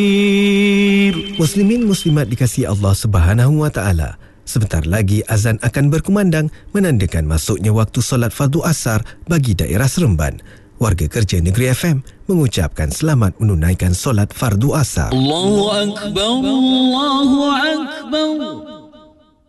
Muslimin muslimat dikasihi Allah Subhanahu wa taala. Sebentar lagi azan akan berkumandang menandakan masuknya waktu solat fardu asar bagi daerah Seremban. Warga kerja Negeri FM mengucapkan selamat menunaikan solat fardu asar. Allahu Akbar, Allahu Akbar.